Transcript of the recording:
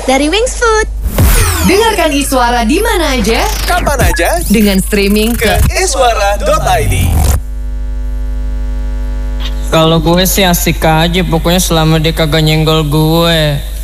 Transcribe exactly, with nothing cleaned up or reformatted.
dari Wings Food. Dengarkan Iswara di mana aja, kapan aja, dengan streaming ke iswara dot i d. Kalau gue sih asik aja, pokoknya selama dia kagak nyenggol gue.